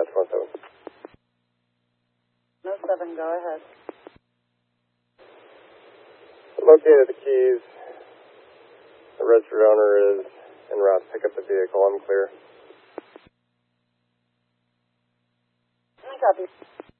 17. No 7, go ahead. Located the keys. The registered owner is en route to pick up the vehicle. I'm clear. I copy.